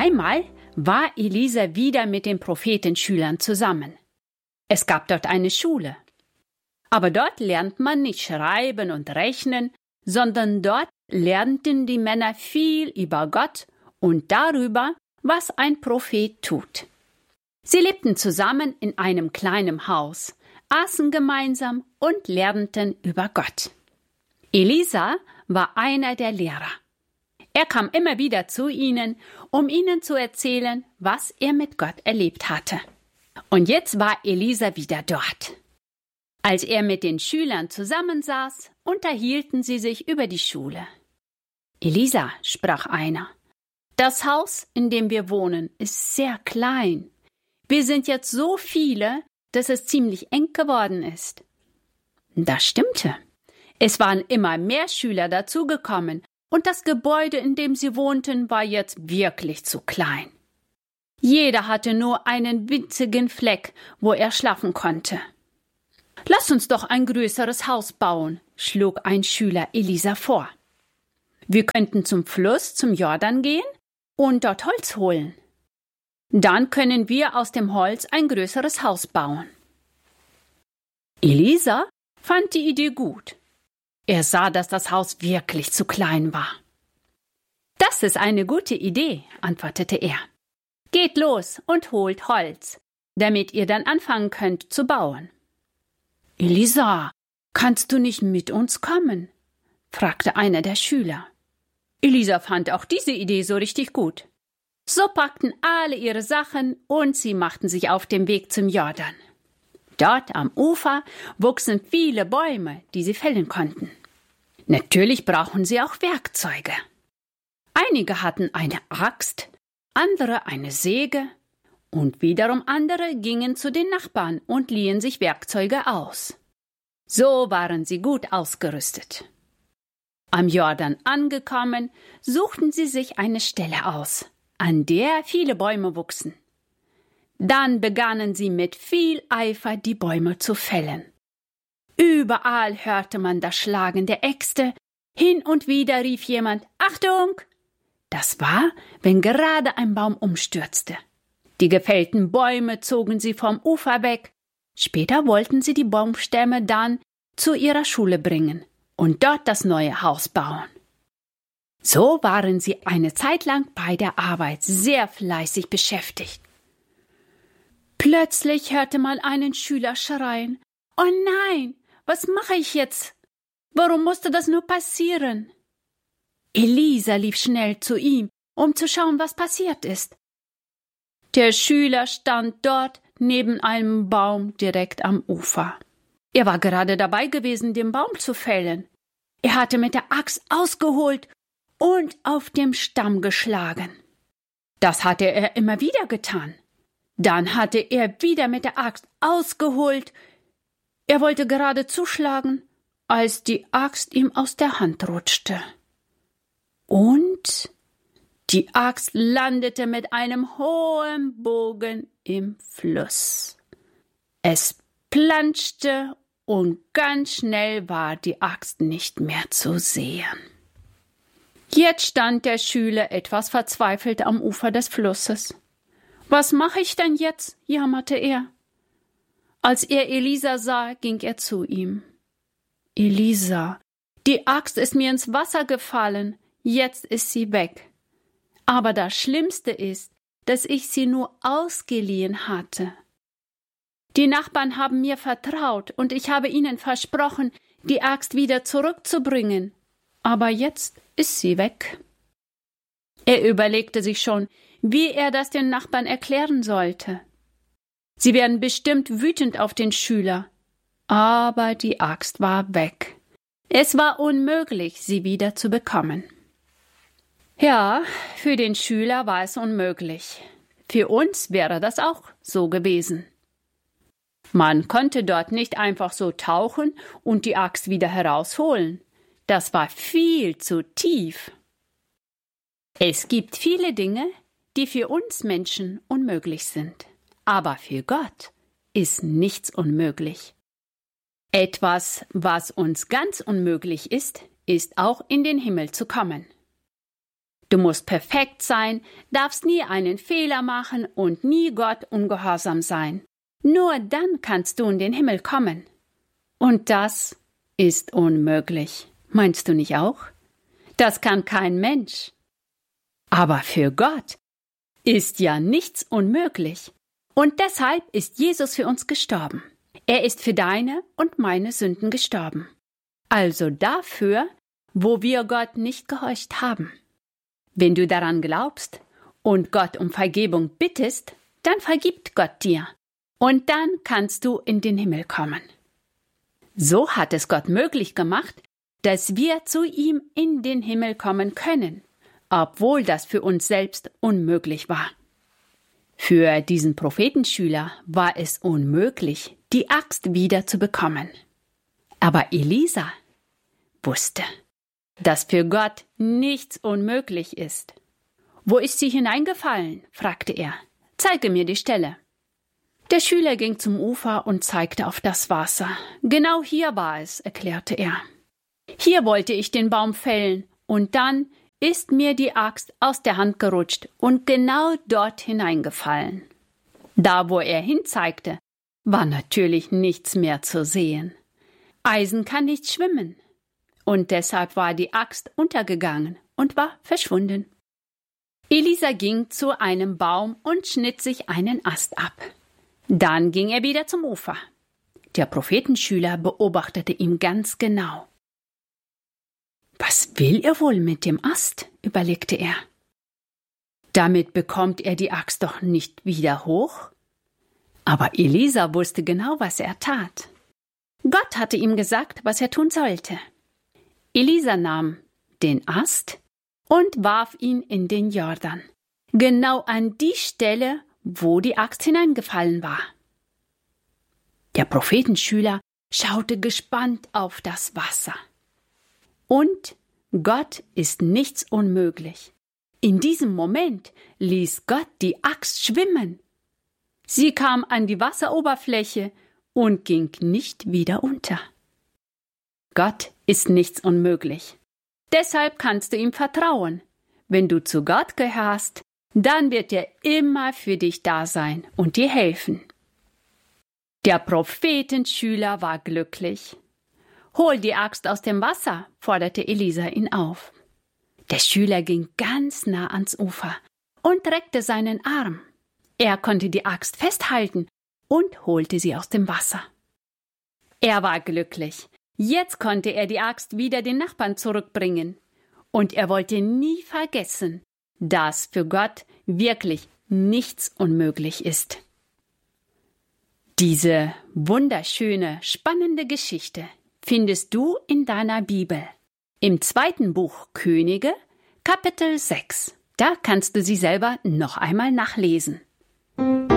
Einmal war Elisa wieder mit den Prophetenschülern zusammen. Es gab dort eine Schule. Aber dort lernt man nicht schreiben und rechnen, sondern dort lernten die Männer viel über Gott und darüber, was ein Prophet tut. Sie lebten zusammen in einem kleinen Haus, aßen gemeinsam und lernten über Gott. Elisa war einer der Lehrer. Er kam immer wieder zu ihnen, um ihnen zu erzählen, was er mit Gott erlebt hatte. Und jetzt war Elisa wieder dort. Als er mit den Schülern zusammensaß, unterhielten sie sich über die Schule. »Elisa«, sprach einer, »das Haus, in dem wir wohnen, ist sehr klein. Wir sind jetzt so viele, dass es ziemlich eng geworden ist.« Das stimmte. Es waren immer mehr Schüler dazugekommen, und das Gebäude, in dem sie wohnten, war jetzt wirklich zu klein. Jeder hatte nur einen winzigen Fleck, wo er schlafen konnte. »Lass uns doch ein größeres Haus bauen«, schlug ein Schüler Elisa vor. »Wir könnten zum Fluss, zum Jordan gehen und dort Holz holen. Dann können wir aus dem Holz ein größeres Haus bauen.« Elisa fand die Idee gut. Er sah, dass das Haus wirklich zu klein war. »Das ist eine gute Idee«, antwortete er. »Geht los und holt Holz, damit ihr dann anfangen könnt zu bauen.« »Elisa, kannst du nicht mit uns kommen?« fragte einer der Schüler. Elisa fand auch diese Idee so richtig gut. So packten alle ihre Sachen und sie machten sich auf den Weg zum Jordan. Dort am Ufer wuchsen viele Bäume, die sie fällen konnten. Natürlich brauchen sie auch Werkzeuge. Einige hatten eine Axt, andere eine Säge und wiederum andere gingen zu den Nachbarn und liehen sich Werkzeuge aus. So waren sie gut ausgerüstet. Am Jordan angekommen, suchten sie sich eine Stelle aus, an der viele Bäume wuchsen. Dann begannen sie mit viel Eifer, die Bäume zu fällen. Überall hörte man das Schlagen der Äxte. Hin und wieder rief jemand, »Achtung!« Das war, wenn gerade ein Baum umstürzte. Die gefällten Bäume zogen sie vom Ufer weg. Später wollten sie die Baumstämme dann zu ihrer Schule bringen und dort das neue Haus bauen. So waren sie eine Zeit lang bei der Arbeit sehr fleißig beschäftigt. Plötzlich hörte man einen Schüler schreien, »Oh nein, was mache ich jetzt? Warum musste das nur passieren?« Elisa lief schnell zu ihm, um zu schauen, was passiert ist. Der Schüler stand dort neben einem Baum direkt am Ufer. Er war gerade dabei gewesen, den Baum zu fällen. Er hatte mit der Axt ausgeholt und auf dem Stamm geschlagen. Das hatte er immer wieder getan. Dann hatte er wieder mit der Axt ausgeholt. Er wollte gerade zuschlagen, als die Axt ihm aus der Hand rutschte. Und die Axt landete mit einem hohen Bogen im Fluss. Es planschte und ganz schnell war die Axt nicht mehr zu sehen. Jetzt stand der Schüler etwas verzweifelt am Ufer des Flusses. »Was mache ich denn jetzt?« jammerte er. Als er Elisa sah, ging er zu ihm. »Elisa, die Axt ist mir ins Wasser gefallen, jetzt ist sie weg. Aber das Schlimmste ist, dass ich sie nur ausgeliehen hatte. Die Nachbarn haben mir vertraut und ich habe ihnen versprochen, die Axt wieder zurückzubringen. Aber jetzt ist sie weg.« Er überlegte sich schon, wie er das den Nachbarn erklären sollte. Sie werden bestimmt wütend auf den Schüler. Aber die Axt war weg. Es war unmöglich, sie wieder zu bekommen. Ja, für den Schüler war es unmöglich. Für uns wäre das auch so gewesen. Man konnte dort nicht einfach so tauchen und die Axt wieder herausholen. Das war viel zu tief. Es gibt viele Dinge, die für uns Menschen unmöglich sind. Aber für Gott ist nichts unmöglich. Etwas, was uns ganz unmöglich ist, ist auch in den Himmel zu kommen. Du musst perfekt sein, darfst nie einen Fehler machen und nie Gott ungehorsam sein. Nur dann kannst du in den Himmel kommen. Und das ist unmöglich. Meinst du nicht auch? Das kann kein Mensch. Aber für Gott ist ja nichts unmöglich. Und deshalb ist Jesus für uns gestorben. Er ist für deine und meine Sünden gestorben. Also dafür, wo wir Gott nicht gehorcht haben. Wenn du daran glaubst und Gott um Vergebung bittest, dann vergibt Gott dir. Und dann kannst du in den Himmel kommen. So hat es Gott möglich gemacht, dass wir zu ihm in den Himmel kommen können, obwohl das für uns selbst unmöglich war. Für diesen Prophetenschüler war es unmöglich, die Axt wieder zu bekommen. Aber Elisa wusste, dass für Gott nichts unmöglich ist. »Wo ist sie hineingefallen?« fragte er. »Zeige mir die Stelle.« Der Schüler ging zum Ufer und zeigte auf das Wasser. »Genau hier war es«, erklärte er. »Hier wollte ich den Baum fällen, und dann ist mir die Axt aus der Hand gerutscht und genau dort hineingefallen.« Da, wo er hinzeigte, war natürlich nichts mehr zu sehen. Eisen kann nicht schwimmen. Und deshalb war die Axt untergegangen und war verschwunden. Elisa ging zu einem Baum und schnitt sich einen Ast ab. Dann ging er wieder zum Ufer. Der Prophetenschüler beobachtete ihn ganz genau. »Was will er wohl mit dem Ast?« überlegte er. »Damit bekommt er die Axt doch nicht wieder hoch?« Aber Elisa wusste genau, was er tat. Gott hatte ihm gesagt, was er tun sollte. Elisa nahm den Ast und warf ihn in den Jordan, genau an die Stelle, wo die Axt hineingefallen war. Der Prophetenschüler schaute gespannt auf das Wasser. Und Gott ist nichts unmöglich. In diesem Moment ließ Gott die Axt schwimmen. Sie kam an die Wasseroberfläche und ging nicht wieder unter. Gott ist nichts unmöglich. Deshalb kannst du ihm vertrauen. Wenn du zu Gott gehörst, dann wird er immer für dich da sein und dir helfen. Der Prophetenschüler war glücklich. »Hol die Axt aus dem Wasser«, forderte Elisa ihn auf. Der Schüler ging ganz nah ans Ufer und reckte seinen Arm. Er konnte die Axt festhalten und holte sie aus dem Wasser. Er war glücklich. Jetzt konnte er die Axt wieder den Nachbarn zurückbringen. Und er wollte nie vergessen, dass für Gott wirklich nichts unmöglich ist. Diese wunderschöne, spannende Geschichte findest du in deiner Bibel. Im 2. Buch Könige, Kapitel 6. Da kannst du sie selber noch einmal nachlesen.